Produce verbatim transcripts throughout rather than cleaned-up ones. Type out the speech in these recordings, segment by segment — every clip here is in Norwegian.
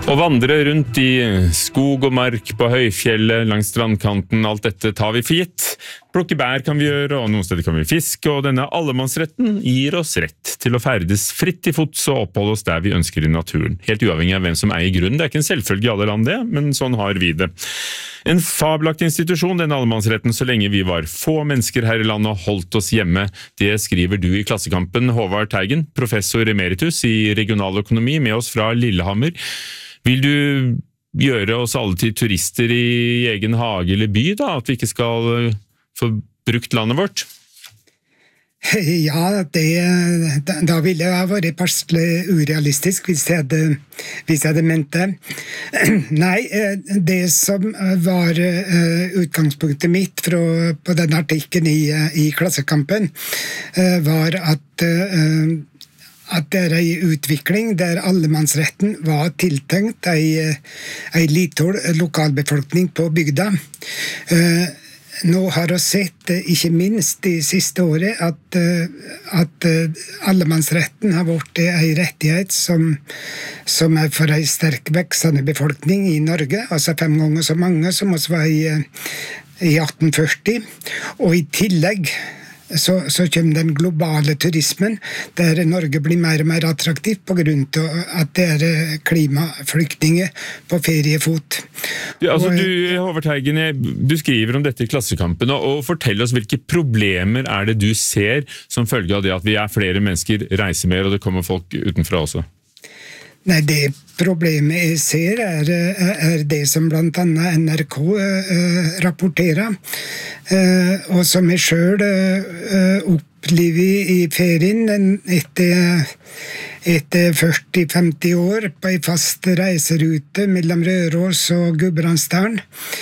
Å vandre rundt i skog og mark på høyfjellet langs strandkanten, alt dette tar vi for gitt. Plukke bær kan vi gjøre, og noen steder kan vi fiske, og denne allemannsretten gir oss rett til å ferdes fritt til fots og oppholde oss der vi ønsker i naturen. Helt uavhengig av hvem som eier grunnen. Det er ikke en selvfølge i alle land det, men sånn har vi det. En fabelaktig institusjon, denne allemannsretten, så lenge vi var få mennesker her i landet og holdt oss hjemme. Det skriver du i Klassekampen, Håvard Teigen, professor emeritus i regionaløkonomi, med oss fra Lillehammer. Vil du gjøre oss alle til turister i egen hage eller by, da? At vi ikke skal få brukt landet vårt? Ja, det, da ville jeg ha vært passelig urealistisk hvis jeg hadde, hvis jeg hadde ment det. Nei, det som var utgangspunktet mitt fra, på den artikkelen i, i Klassekampen, var at at det er en utvikling der allemannsretten var tiltenkt en, en liten lokalbefolkning på bygda. Nå har vi sett, ikke minst de siste året, at, at allemannsretten har vært en rettighet som, som er for en sterk veksende befolkning i Norge, altså fem ganger så mange som vi var i, i atten førti, og i tillegg Så, så kommer den globale turismen, der Norge blir mer og mer attraktivt på grunn av at det er klimaflyktninger på feriefot. Ja, altså, du, Håvard Teigen, du skriver om dette i Klassekampen, og, og fortell oss hvilke problemer er det du ser som følge av det at vi er flere mennesker, reiser mer, og det kommer folk utenfra også? Nei, det problemet jeg ser er, er det som blant annet N R K uh, rapporterer, uh, og som jeg selv uh, opplever i ferien etter, etter førti til femti år på en fast reiserute mellom Røros og Gudbrandsdalen,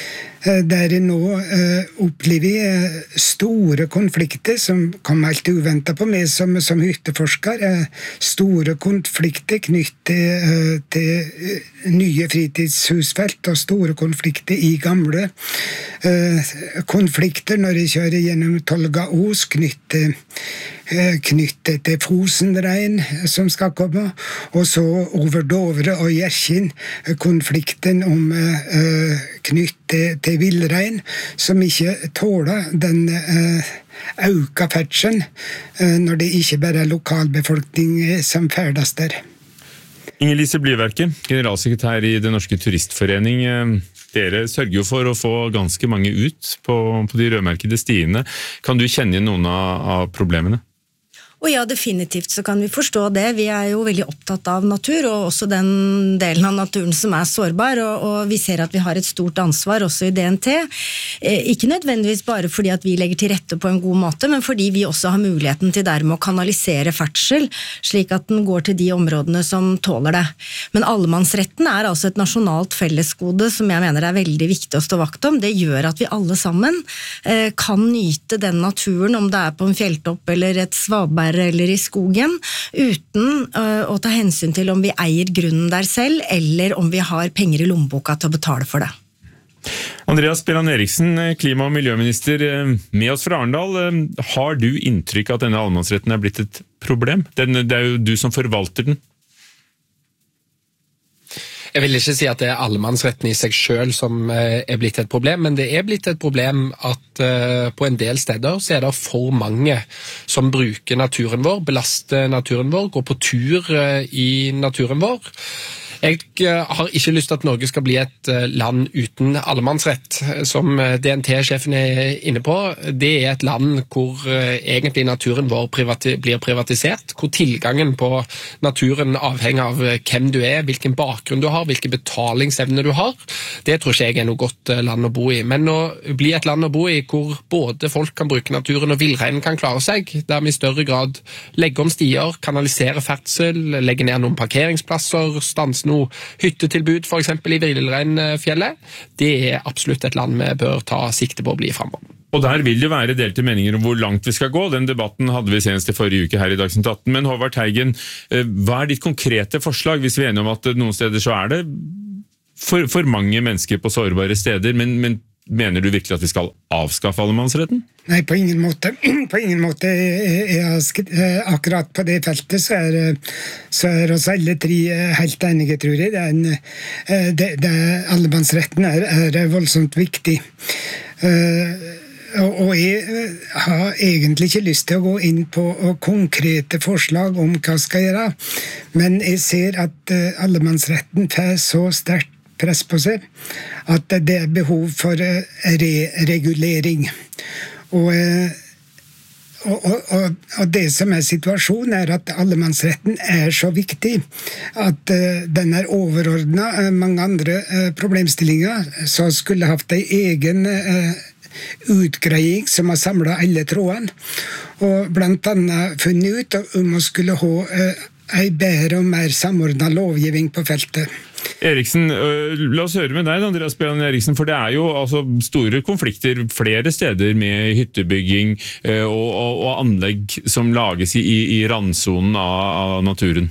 der jeg nå uh, opplever store konflikter som kom helt uventet på meg som, som hytteforsker. Uh, store konflikter knyttet uh, til uh, nye fritidshusfelt og store konflikter i gamle. Uh, konflikter når jeg kjører gjennom Tolga-Os knyttet, uh, knyttet til Fosenrein som skal komme, og så over Dovre og Gjerkin konflikten om uh, knyttet til villrein, som ikke tåler den uh, auka ferdselen uh, når det ikke bare er lokalbefolkning som ferdes der. Inger-Lise Blyverke, generalsekretær i Den Norske Turistforening. Dere sørger jo for å få ganske mange ut på, på de rødmerkede stiene. Kan du kjenne igjen noen av, av problemene? Og ja, definitivt så kan vi forstå det. Vi er jo veldig opptatt av natur, og også den delen av naturen som er sårbar, og, og vi ser at vi har et stort ansvar også i D N T. Eh, ikke nødvendigvis bare fordi at vi legger til rette på en god måte, men fordi vi også har muligheten til dermed å kanalisere ferdsel, slik at den går til de områdene som tåler det. Men allemannsretten er altså et nasjonalt fellesgode som jeg mener er veldig viktig å stå vakt om. Det gjør at vi alle sammen eh, kan nyte den naturen, om det er på en fjelltopp eller et svaberg eller i skogen, uten uh, å ta hensyn til om vi eier grunnen der selv, eller om vi har penger i lommeboka til å betale for det. Andreas Bjelland Eriksen, klima- og miljøminister, med oss fra Arendal. Har du inntrykk av at denne allemannsretten er blitt et problem? Den, det er jo du som forvalter den. Jeg vil ikke si at det er allemannsretten i seg selv som er blitt et problem, men det er blitt et problem at på en del steder så er det for mange som bruker naturen vår, belaster naturen vår, går på tur i naturen vår. Jeg har ikke lyst til at Norge skal bli et land uten allemannsrett, som D N T-sjefen er inne på. Det er et land hvor egentlig naturen vår privati- blir privatisert, hvor tilgangen på naturen avhenger av hvem du er, hvilken bakgrunn du har, hvilken betalingsevne du har. Det tror ikke jeg er noe godt land å bo i. Men å bli et land å bo i hvor både folk kan bruke naturen og villreinen kan klare seg, der vi i større grad legger om stier, kanaliserer ferdsel, legger ned noen parkeringsplasser, stanser noe hyttetilbud for eksempel i Villreinfjellet, det er absolutt et land vi bør ta sikte på å bli fremover. Og der vil det være delte meninger om hvor langt vi skal gå. Den debatten hadde vi senest i forrige uke her i Dagsnytt atten. Men Håvard Teigen, hva er ditt konkrete forslag, hvis vi er enige om at noen steder så er det for, for mange mennesker på sårbare steder, men, men mener du virkelig at vi skal avskaffe allemannsretten? Nei, på ingen måte. På ingen måte. Akkurat på det feltet så er, så er oss alle tre helt enige, tror jeg. Det er en, det, det, allemannsretten er, er voldsomt viktig. Og jeg har egentlig ikke lyst til å gå inn på konkrete forslag om hva skal gjøre, men jeg ser at allemannsretten får så sterkt press på seg at det er behov for re-regulering. Og, og, og, og det som er situasjonen er at allemannsretten er så viktig at den er overordnet mange andre problemstillinger, så skulle hatt en egen utgreiing som har samlet alle trådene, og blant annet funnet ut om å skulle ha en bedre og mer samordnet lovgivning på feltet. Eriksen, la oss høre med deg, Andreas Bjelland Eriksen, for det er jo altså store konflikter flere steder med hyttebygging og, og, og anlegg som lages i, i randsonen av, av naturen.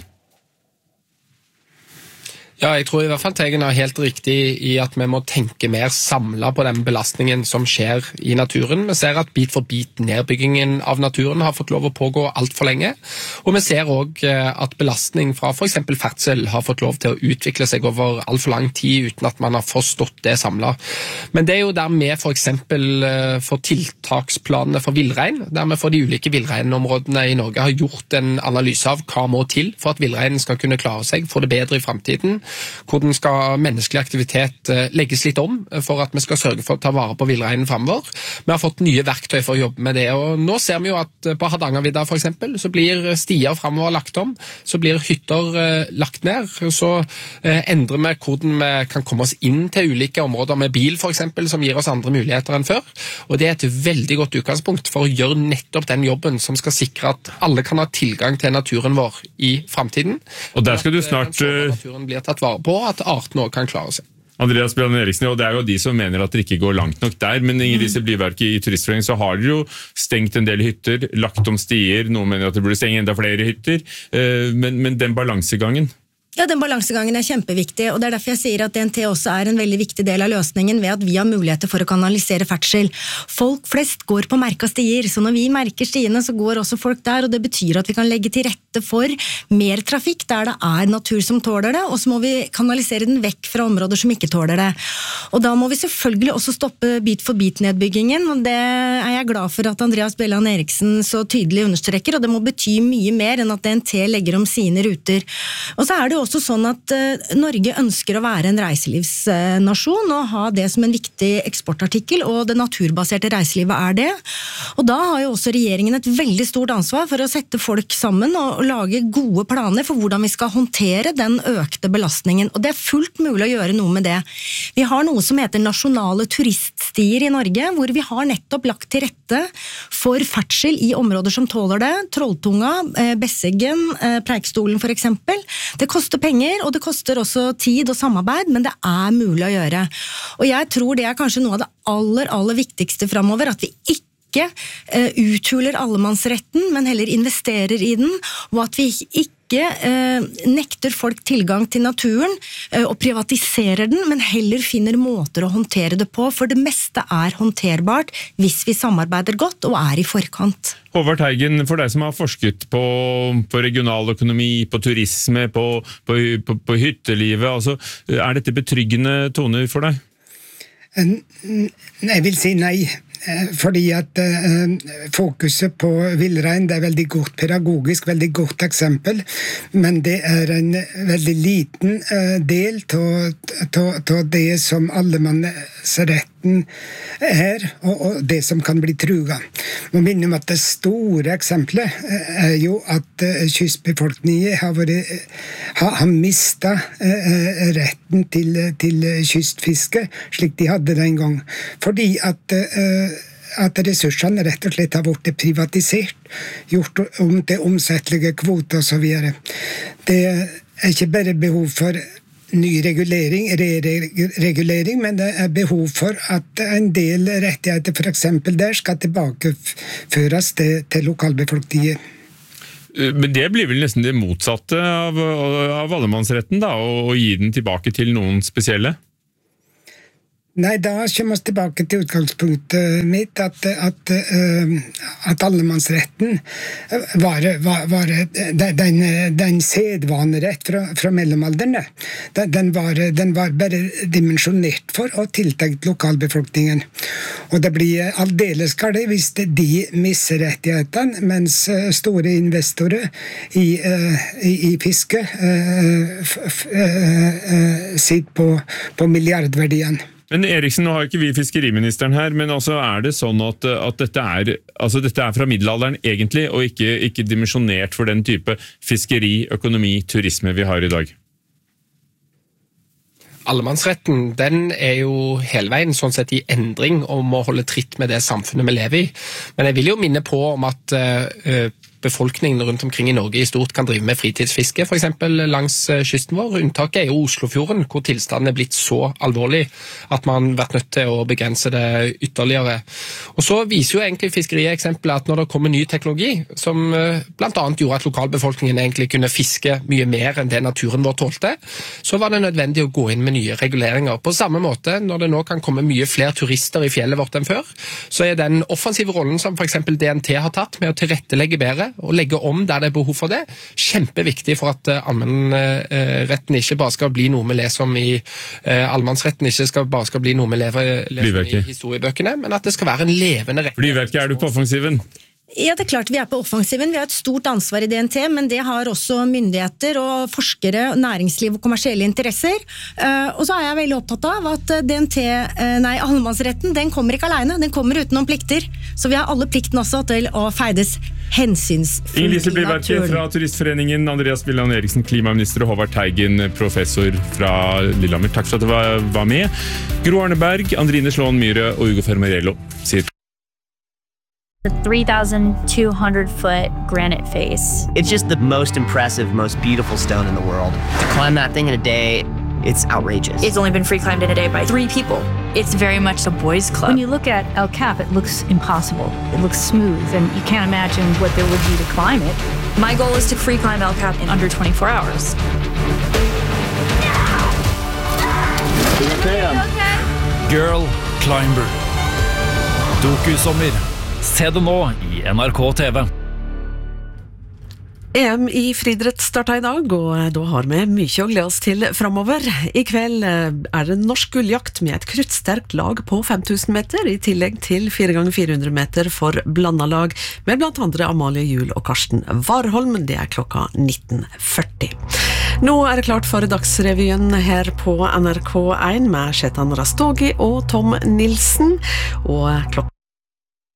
Ja, jeg tror i hvert fall Teigen er helt riktig i at vi må tenke mer samlet på den belastningen som skjer i naturen. Vi ser at bit for bit nedbyggingen av naturen har fått lov å pågå alt for lenge, og vi ser også at belastning fra for eksempel ferdsel har fått lov til å utvikle seg over alt for lang tid uten at man har forstått det samlet. Men det er jo der vi for eksempel får tiltaksplanene for villrein, der vi for de ulike villreinområdene i Norge har gjort en analyse av hva må til for at villreinen skal kunne klare seg, få det bedre i fremtiden, hvordan skal menneskelig aktivitet legges litt om for at vi skal sørge for å ta vare på villreinen fremover. Vi har fått nye verktøy for å jobbe med det, og nå ser vi jo at på Hardangervidda for eksempel, så blir stier fremover lagt om, så blir hytter lagt ned, så endrer vi hvordan vi kan komme oss inn til ulike områder med bil for eksempel, som gir oss andre muligheter enn før, og det er et veldig godt utgangspunkt for å gjøre nettopp den jobben som skal sikre at alle kan ha tilgang til naturen vår i fremtiden. Og der skal du snart... naturen blir tatt vare på, at artene også kan klare seg. Andreas Bjelland Eriksen, og det er jo de som mener at det ikke går langt nok der, men i disse Bliverket i Turistforeningen så har de jo stengt en del hytter, lagt om stier, noen mener at det burde stenge enda flere hytter, men, men den balansegangen? Ja, den balansegangen er kjempeviktig, og det er derfor jeg sier at D N T også er en veldig viktig del av løsningen ved at vi har muligheter for å kanalisere ferdsel. Folk flest går på merka stier, så når vi merker stiene så går også folk der, og det betyr at vi kan legge til rette for mer trafikk der det er natur som tåler det, og så må vi kanalisere den vekk fra områder som ikke tåler det. Og da må vi selvfølgelig også stoppe bit for bit nedbyggingen, og det er jeg glad for at Andreas Bjelland Eriksen så tydelig understreker, og det må bety mye mer enn at D N T legger om sine ruter. Og så er det jo også sånn at uh, Norge ønsker å være en reiselivsnasjon og ha det som en viktig eksportartikkel, og det naturbaserte reiselivet er det. Og da har jo også regjeringen et veldig stort ansvar for å sette folk sammen og, og lage gode planer for hvordan vi skal håndtere den økte belastningen, og det er fullt mulig å gjøre noe med det. Vi har noe som heter nasjonale turiststier i Norge, hvor vi har nettopp lagt til rette for ferdsel i områder som tåler det, Trolltunga, eh, Besseggen, eh, Preikestolen for eksempel. Det koster penger, og det koster også tid og samarbeid, men det er mulig å gjøre. Og jeg tror det er kanskje noe av det aller, aller viktigste fremover, at vi ikke uh, uthuler allemannsretten, men heller investerer i den, og at vi ikke uh, nekter folk tilgang til naturen uh, og privatiserer den, men heller finner måter å håndtere det på, for det meste er håndterbart hvis vi samarbeider godt og er i forkant. Håvard Teigen, for deg som har forsket på, på regionaløkonomi, på turisme, på, på, på, på hyttelivet, altså, er dette betryggende toner for deg? Jeg vil si nei. Fordi at uh, fokuset på villrein, det er veldig godt pedagogisk, veldig godt eksempel, men det er en veldig liten uh, del av det som allemannsretten er, og, og det som kan bli truga. Må minne om at det store eksempelet uh, er jo at uh, kystbefolkningen har, vært, har, har mistet uh, retten til, til kystfiske, slik de hadde den gang. Fordi at uh, at ressursene rett og slett har vært privatisert, gjort om til omsettelige kvoter og så videre. Det er ikke bare behov for ny regulering, re-regulering, men det er behov for at en del rettigheter for eksempel der skal tilbakeføres til, til lokalbefolkningen. Men det blir vel nesten det motsatte av, av allemannsretten da, å gi den tilbake til noen spesielle? Nei, da kommer vi tilbake til utgangspunktet mitt, at, at, uh, at allemannsretten var, var, var den, den sedvanerett fra, fra mellomalderne. Den, den, var, den var bare dimensjonert for og tiltenkt lokalbefolkningen. Og det blir aldeles galt hvis de misser rettighetene, mens store investorer i, uh, i, i fiske uh, f, f, uh, uh, sitter på, på milliardverdien. Men Eriksen, nå har ikke vi fiskeriministeren her, men altså er det sånn at, at dette, er, altså dette er fra middelalderen egentlig, og ikke, ikke dimensjonert for den type fiskeri, økonomi, turisme vi har i dag? Allemannsretten, den er jo hele veien sånn sett i endring om å holde tritt med det samfunnet vi lever i. Men jeg vil jo minne på om at uh, befolkningen rundt omkring i Norge i stort kan drive med fritidsfiske, for eksempel langs kysten vår. Unntaket er jo Oslofjorden, hvor tilstanden er blitt så alvorlig at man har vært nødt til å begrense det ytterligere. Og så viser jo egentlig fiskerieeksempelet at når det kommer ny teknologi, som blant annet gjorde at lokalbefolkningen egentlig kunne fiske mye mer enn det naturen vår tålte, så var det nødvendig å gå inn med nye reguleringer. På samme måte, når det nå kan komme mye flere turister i fjellet vårt enn før, så er den offensive rollen som for eksempel D N T har tatt med å tilrettelegge bedre og legge om der det er behov for det, kjempeviktig for at uh, allmennretten ikke bare skal bli noe vi leser om i uh, allemannsretten, ikke skal bare skal bli noe vi lever, leser om i historiebøkene, men at det skal være en levende rett. Flyverket, er du på offensiven? Ja, det er klart vi er på offensiven. Vi har et stort ansvar i D N T, men det har også myndigheter og forskere, næringsliv og kommersielle interesser. Uh, og så er jeg veldig opptatt av at D N T, uh, nei, allemannsretten, den kommer ikke alene, den kommer utenom plikter. Så vi har alle plikten også til å ferdes hensynsfull i naturen. Fra Turistforeningen, Andreas Bjelland Eriksen, klimaminister, og Håvard Teigen, professor fra Lillehammer. Takk for at du var, var med. Gro Arneberg, Andrine Slåen Myhre og Ugo Fermarello sier The three thousand two hundred foot granite face. It's just the most impressive, most beautiful stone in the world. To climb that thing in a day, it's outrageous. It's only been free climbed in a day by three people. It's very much a boys' club. When you look at El Cap, it looks impossible. It looks smooth, and you can't imagine what there would be to climb it. My goal is to free climb El Cap in under twenty-four hours. Girl Climber. Doku-sommer. Se det nå i N R K T V. E M i friidrett starta i dag, og da har vi mye å glede oss til fremover. I kveld er det norsk gulljakt med et kruttsterkt lag på fem tusen meter, i tillegg til fire ganger fire hundre meter for blandet lag, med blant andre Amalie Juel og Karsten Warholm. Det er klokka nitten førti. Nå er det klart for Dagsrevyen her på N R K én med Shetan Rastogi og Tom Nilsen, og klokka